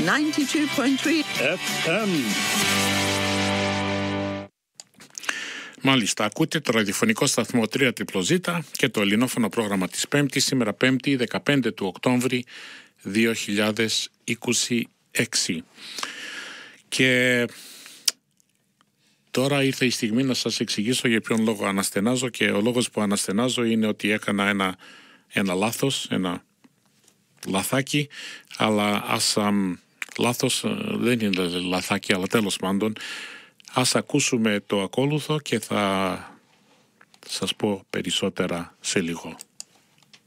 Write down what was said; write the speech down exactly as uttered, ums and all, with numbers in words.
ninety-two point three εφ εμ. Μάλιστα, ακούτε το ραδιοφωνικό σταθμό τρία ζέτα και το ελληνόφωνο πρόγραμμα της Πέμπτης, σήμερα Πέμπτη, δεκαπέντε του Οκτώβρη δύο χιλιάδες είκοσι έξι. Και τώρα ήρθε η στιγμή να σας εξηγήσω για ποιον λόγο αναστενάζω, και ο λόγος που αναστενάζω είναι ότι έκανα ένα, ένα λάθος, ένα λαθάκι, αλλά ας αμ, λάθος δεν είναι λαθάκι, αλλά τέλος πάντων ας ακούσουμε το ακόλουθο και θα σας πω περισσότερα σε λίγο.